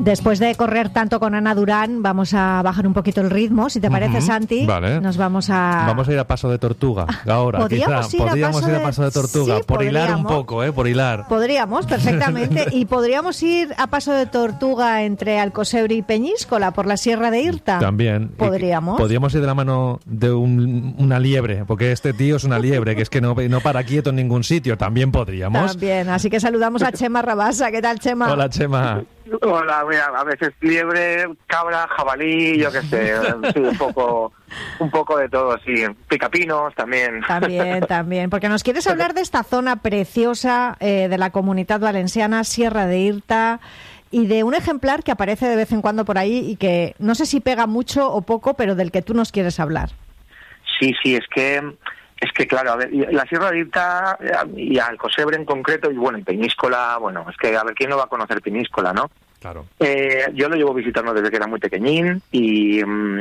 Después de correr tanto con Ana Durán, vamos a bajar un poquito el ritmo, si te parece, Santi. Vale. Nos vamos a ir a paso de tortuga ahora. Podríamos ir a paso de tortuga, sí, por hilar podríamos. un poco, por hilar. Podríamos, perfectamente. Y podríamos ir a paso de tortuga entre Alcocebre y Peñíscola, por la Sierra de Irta. También. Podríamos. Podríamos ir de la mano de una liebre, porque este tío es una liebre, que es que no para quieto en ningún sitio. También podríamos. También, así que saludamos a Chema Rabasa. ¿Qué tal, Chema? Hola, Chema. Hola, mira, a veces liebre, cabra, jabalí, yo qué sé, sí, un poco de todo, sí. Picapinos también. También, porque nos quieres hablar de esta zona preciosa de la Comunitat Valenciana, Sierra de Irta, y de un ejemplar que aparece de vez en cuando por ahí y que no sé si pega mucho o poco, pero del que tú nos quieres hablar. Sí, es que claro, a ver, la Sierra de Irta y Alcocebre en concreto, y bueno, y Peñíscola, bueno, es que a ver, ¿quién no va a conocer Peñíscola, no? Claro. Yo lo llevo visitando desde que era muy pequeñín y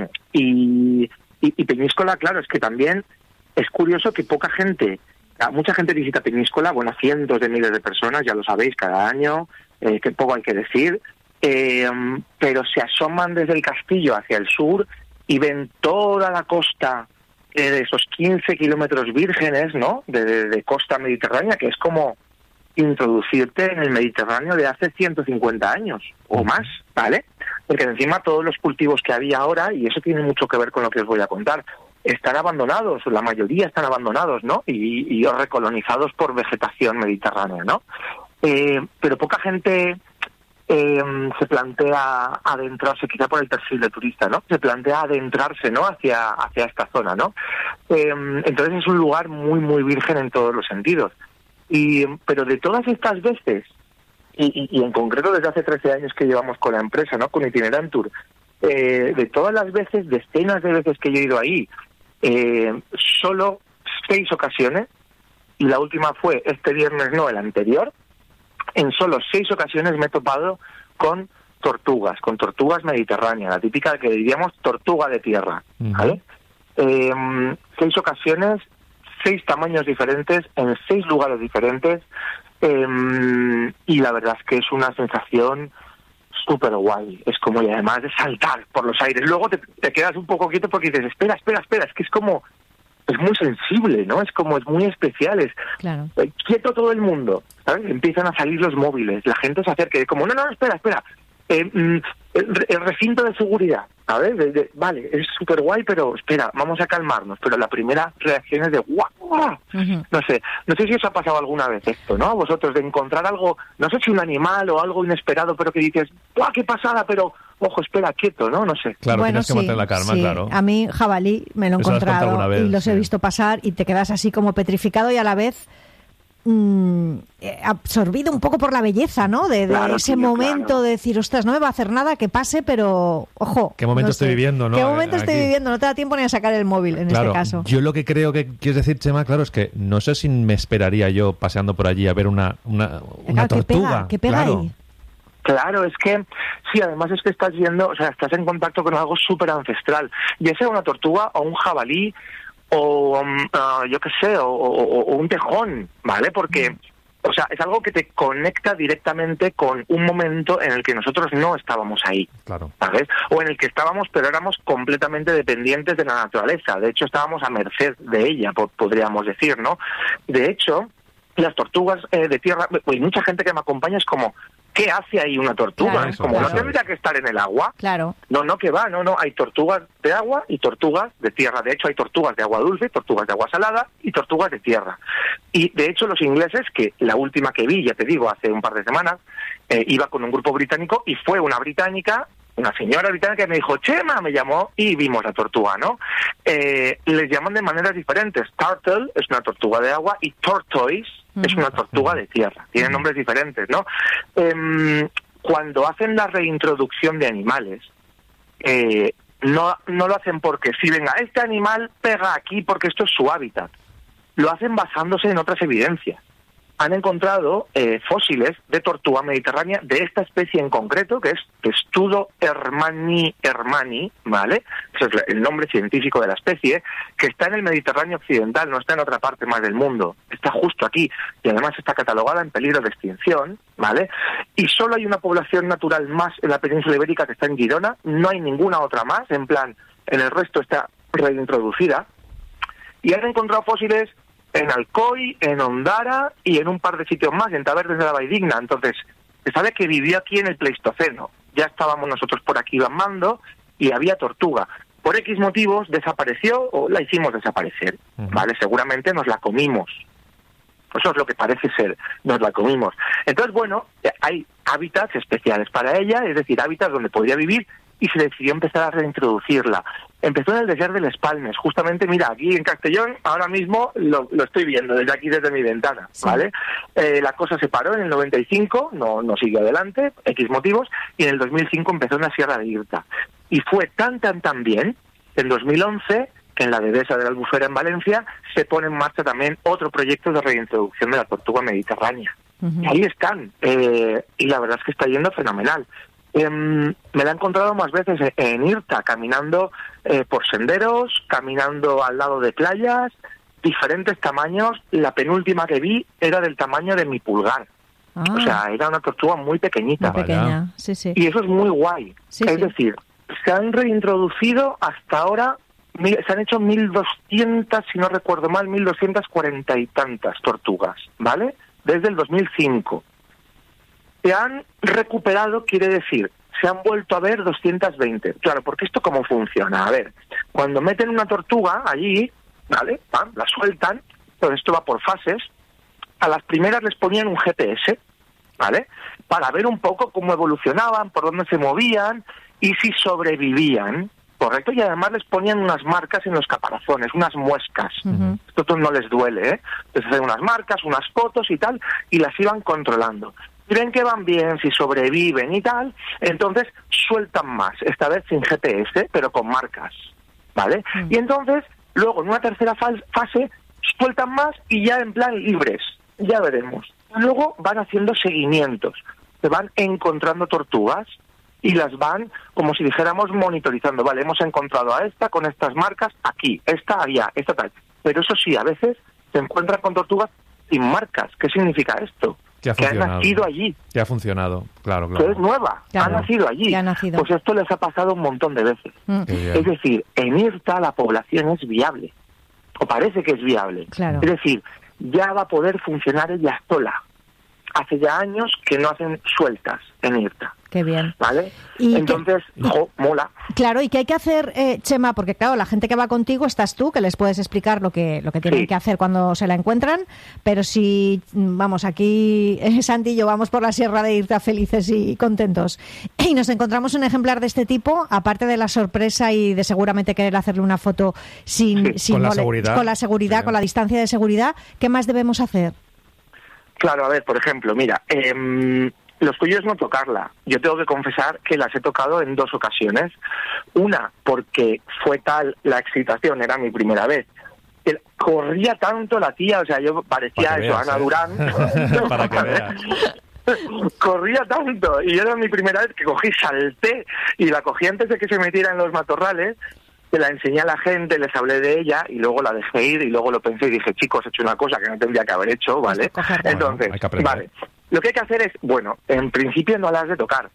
Peñíscola, claro, es que también es curioso que mucha gente visita Peñíscola, bueno, cientos de miles de personas, ya lo sabéis, cada año, que poco hay que decir, pero se asoman desde el castillo hacia el sur y ven toda la costa de esos 15 kilómetros vírgenes, ¿no?, de costa mediterránea, que es como introducirte en el Mediterráneo de hace 150 años o más, ¿vale? Porque encima todos los cultivos que había ahora, y eso tiene mucho que ver con lo que os voy a contar, están abandonados, la mayoría están abandonados, ¿no? Y recolonizados por vegetación mediterránea, ¿no? Pero poca gente se plantea adentrarse, quizá por el perfil de turista, ¿no? Se plantea adentrarse, ¿no?, hacia esta zona, ¿no? Entonces es un lugar muy, muy virgen en todos los sentidos. Pero de todas estas veces, y en concreto desde hace 13 años que llevamos con la empresa, ¿no?, con Itinerantur, de todas las veces, decenas de veces que yo he ido ahí, solo 6 ocasiones, y la última fue este viernes, no, el anterior, en solo 6 ocasiones me he topado con tortugas mediterráneas, la típica que diríamos tortuga de tierra, ¿vale? 6 ocasiones, 6 tamaños diferentes, en 6 lugares diferentes, y la verdad es que es una sensación súper guay, es como, y además de saltar por los aires, luego te quedas un poco quieto porque dices, espera, es que es como, es muy sensible, ¿no? Es muy especial, claro. Quieto todo el mundo, ¿sabes? Empiezan a salir los móviles, la gente se acerca y como, no, espera, el recinto de seguridad, ¿sabes? Vale, es súper guay, pero espera, vamos a calmarnos, pero la primera reacción es de ¡guau! No sé si os ha pasado alguna vez esto, ¿no? A vosotros, de encontrar algo, no sé si un animal o algo inesperado, pero que dices, ¡guau, qué pasada! Pero, ojo, espera, quieto, ¿no? No sé. Claro, bueno, tienes que mantener la calma, sí. claro. A mí, jabalí, me lo he encontrado vez, y los he visto pasar y te quedas así como petrificado y a la vez absorbido un poco por la belleza, ¿no? De claro, ese tío, momento claro. de decir, ostras, no me va a hacer nada, que pase, pero, ojo. ¿Qué momento estoy viviendo, no? ¿Qué momento estoy Aquí. viviendo? No te da tiempo ni a sacar el móvil, en Claro, este caso. yo lo que creo que quieres decir, Chema, claro, es que no sé si me esperaría yo paseando por allí a ver una tortuga. ¿Qué pega claro. ahí? Claro, es que, sí, además es que estás estás en contacto con algo súper ancestral, ya sea una tortuga o un jabalí o, yo qué sé, o un tejón, ¿vale? Porque, o sea, es algo que te conecta directamente con un momento en el que nosotros no estábamos ahí, Claro. ¿sabes? O en el que estábamos, pero éramos completamente dependientes de la naturaleza, de hecho estábamos a merced de ella, podríamos decir, ¿no? De hecho, las tortugas de tierra, pues mucha gente que me acompaña es como, ¿qué hace ahí una tortuga? Claro, Es como, claro. ¿no tendría que estar en el agua? Claro. No, que va, no, hay tortugas de agua y tortugas de tierra. De hecho, hay tortugas de agua dulce, tortugas de agua salada y tortugas de tierra. Y, de hecho, los ingleses, que la última que vi, ya te digo, hace un par de semanas, iba con un grupo británico y fue una señora británica que me dijo, Chema, me llamó, y vimos la tortuga, ¿no? Les llaman de maneras diferentes. Turtle es una tortuga de agua y tortoise es una tortuga de tierra. Tienen nombres diferentes, ¿no? Cuando hacen la reintroducción de animales, no lo hacen porque si venga, este animal pega aquí porque esto es su hábitat. Lo hacen basándose en otras evidencias. han encontrado fósiles de tortuga mediterránea de esta especie en concreto, que es Testudo hermani, ¿vale? Ese es el nombre científico de la especie, que está en el Mediterráneo occidental, no está en otra parte más del mundo, está justo aquí, y además está catalogada en peligro de extinción, ¿vale? Y solo hay una población natural más en la península ibérica, que está en Girona, no hay ninguna otra más, en plan, en el resto está reintroducida, y han encontrado fósiles en Alcoy, en Ondara y en un par de sitios más, en Tabernes de la Valldigna. Entonces, se sabe que vivió aquí en el Pleistoceno. Ya estábamos nosotros por aquí bamando y había tortuga. Por X motivos desapareció o la hicimos desaparecer, ¿vale? Seguramente nos la comimos. Eso es lo que parece ser, nos la comimos. Entonces, bueno, hay hábitats especiales para ella, es decir, hábitats donde podría vivir, y se decidió empezar a reintroducirla. Empezó en el desert de Les Palmes, justamente, mira, aquí en Castellón, ahora mismo lo estoy viendo desde aquí, desde mi ventana, ¿vale? La cosa se paró en el 95, no siguió adelante, X motivos, y en el 2005 empezó en la Sierra de Irta. Y fue tan bien, en 2011, que en la Dehesa de la Albufera en Valencia, se pone en marcha también otro proyecto de reintroducción de la tortuga mediterránea. Y ahí están, y la verdad es que está yendo fenomenal. Me la he encontrado más veces en Irta, caminando por senderos, caminando al lado de playas, diferentes tamaños. La penúltima que vi era del tamaño de mi pulgar. O sea, era una tortuga muy pequeñita. Muy pequeña, sí. Y eso es muy guay. Es decir, se han reintroducido hasta ahora, se han hecho 1.200, si no recuerdo mal, 1.240 y tantas tortugas, ¿vale? Desde el 2005. Se han recuperado, quiere decir, se han vuelto a ver 220. Claro, porque esto cómo funciona. A ver, cuando meten una tortuga allí, ¿vale? La sueltan, pero esto va por fases. A las primeras les ponían un GPS, ¿vale? Para ver un poco cómo evolucionaban, por dónde se movían y si sobrevivían, ¿correcto? Y además les ponían unas marcas en los caparazones, unas muescas. Esto no les duele, ¿eh? Les hacen unas marcas, unas fotos y tal, y las iban controlando. Si ven que van bien, si sobreviven y tal, entonces sueltan más, esta vez sin GPS, pero con marcas, ¿vale? Y entonces, luego en una tercera fase, sueltan más y ya en plan libres, ya veremos. Luego van haciendo seguimientos, se van encontrando tortugas y las van, como si dijéramos, monitorizando. Vale, hemos encontrado a esta con estas marcas aquí, esta allá, esta tal. Pero eso sí, a veces se encuentran con tortugas sin marcas. ¿Qué significa esto? Que han nacido allí. Que ha funcionado, claro. Que es nueva, ha nacido allí. Pues esto les ha pasado un montón de veces. Es decir, en Irta la población es viable, o parece que es viable. Claro. Es decir, ya va a poder funcionar ella sola. Hace ya años que no hacen sueltas en Irta. Qué bien. ¿Vale? Entonces, mola. Claro, ¿y qué hay que hacer, Chema? Porque claro, la gente que va contigo estás tú, que les puedes explicar lo que tienen que hacer cuando se la encuentran, pero si, vamos, aquí Santi y yo vamos por la Sierra de Irta felices y contentos, y nos encontramos un ejemplar de este tipo, aparte de la sorpresa y de seguramente querer hacerle una foto sin con la seguridad, con la distancia de seguridad, ¿qué más debemos hacer? Claro, a ver, por ejemplo, mira, lo suyo es no tocarla. Yo tengo que confesar que las he tocado en 2 ocasiones. Una, porque fue tal la excitación, era mi primera vez. Corría tanto la tía, o sea, yo parecía eso, Ana Durán. Para que veas. Corría tanto, y era mi primera vez que cogí, salté, y la cogí antes de que se metiera en los matorrales. Se la enseñé a la gente, les hablé de ella y luego la dejé ir y luego lo pensé y dije, chicos, he hecho una cosa que no tendría que haber hecho, ¿vale? Entonces, vale, lo que hay que hacer es, bueno, en principio no la has de tocar.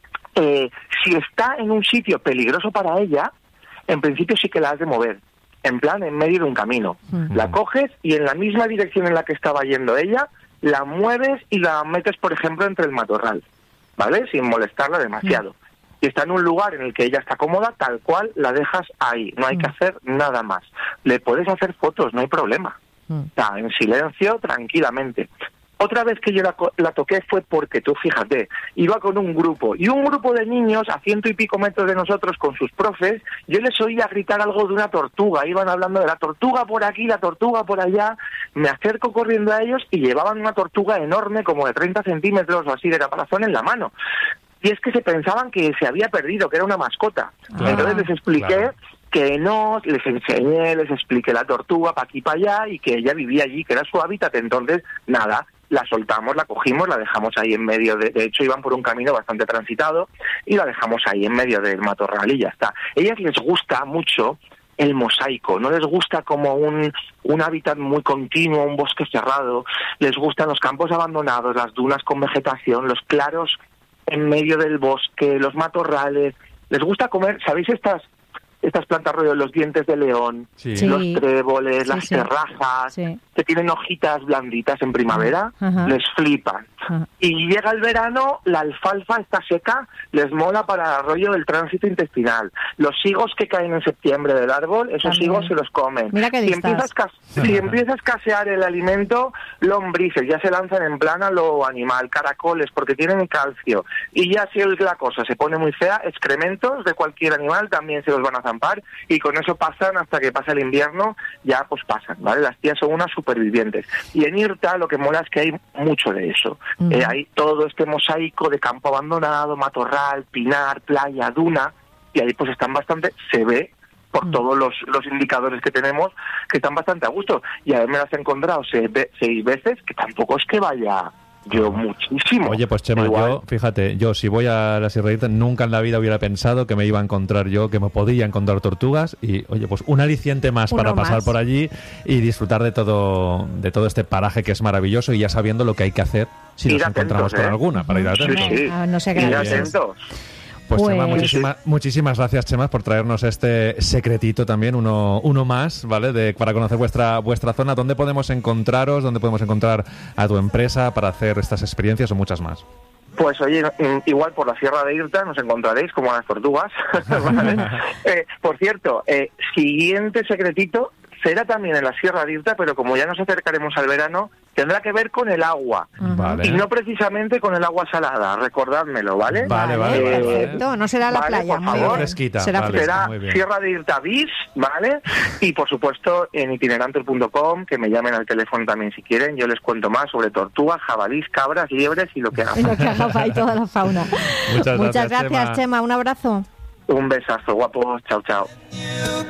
Si está en un sitio peligroso para ella, en principio sí que la has de mover, en plan, en medio de un camino. La coges y en la misma dirección en la que estaba yendo ella, la mueves y la metes, por ejemplo, entre el matorral, ¿vale? Sin molestarla demasiado. Y está en un lugar en el que ella está cómoda, tal cual la dejas ahí. No hay que hacer nada más. Le puedes hacer fotos, no hay problema. Está en silencio, tranquilamente. Otra vez que yo la toqué fue porque, tú fíjate, iba con un grupo. Y un grupo de niños a 100 y pico metros de nosotros con sus profes, yo les oía gritar algo de una tortuga. Iban hablando de la tortuga por aquí, la tortuga por allá. Me acerco corriendo a ellos y llevaban una tortuga enorme, como de 30 centímetros o así, de caparazón en la mano. Y es que se pensaban que se había perdido, que era una mascota. Entonces les expliqué que no, les enseñé, les expliqué la tortuga para aquí para allá y que ella vivía allí, que era su hábitat. Entonces, nada, la soltamos, la cogimos, la dejamos ahí en medio de hecho iban por un camino bastante transitado y la dejamos ahí en medio del matorral y ya está. A ellas les gusta mucho el mosaico, no les gusta como un hábitat muy continuo, un bosque cerrado, les gustan los campos abandonados, las dunas con vegetación, los claros en medio del bosque, los matorrales, les gusta comer, ¿sabéis estas plantas rollo, los dientes de león, Sí. los tréboles, las sí. terrazas, Sí. que tienen hojitas blanditas en primavera, Ajá. les flipan. Ajá. Y llega el verano, la alfalfa está seca, les mola para el rollo del tránsito intestinal. Los higos que caen en septiembre del árbol, esos También. higos se los comen. Mira qué Si listas. empiezas a escasear el alimento, lombrices ya se lanzan en plan a lo animal, caracoles, porque tienen calcio. Y ya si la cosa se pone muy fea, excrementos de cualquier animal también se los van a zampar, y con eso pasan hasta que pasa el invierno, ya pues pasan, ¿vale? Las tías son unas supervivientes. Y en IRTA lo que mola es que hay mucho de eso. Hay todo este mosaico de campo abandonado, matorral, pinar, playa, duna, y ahí pues están bastante, se ve por todos los indicadores que tenemos, que están bastante a gusto. Y a ver, me las he encontrado 6 veces, que tampoco es que vaya yo muchísimo. Oye, pues Chema, Igual. yo si voy a la Sierra de Irta, nunca en la vida hubiera pensado que me iba a encontrar yo, que me podía encontrar tortugas, y oye, pues un aliciente más Uno para pasar más. por allí y disfrutar de todo este paraje que es maravilloso, y ya sabiendo lo que hay que hacer si Ir nos atentos, encontramos con alguna, para ir Sí, atentos. sí. Ah, no sé qué Ir gracias. atentos. Pues Chema, Pues- muchísimas gracias, Chema, por traernos este secretito también, uno más, ¿vale? Para conocer vuestra zona. ¿Dónde podemos encontraros? ¿Dónde podemos encontrar a tu empresa para hacer estas experiencias o muchas más? Pues oye, igual por la Sierra de Irta nos encontraréis como a las tortugas. ¿Vale? Por cierto, siguiente secretito será también en la Sierra de Irta, pero como ya nos acercaremos al verano, tendrá que ver con el agua. Vale. Y no precisamente con el agua salada, recordádmelo, ¿vale? Vale. Perfecto, no será la Vale, playa. por muy favor. bien. Fresquita, Será vale. fresquita. Será muy bien. Sierra de Irta bis, ¿vale? Y por supuesto en itineranter.com, que me llamen al teléfono también si quieren, yo les cuento más sobre tortugas, jabalís, cabras, liebres y lo que haga. Y lo que haga ahí toda la fauna. Muchas Muchas gracias, gracias, Chema. Un abrazo. Un besazo, guapos, chao, chao.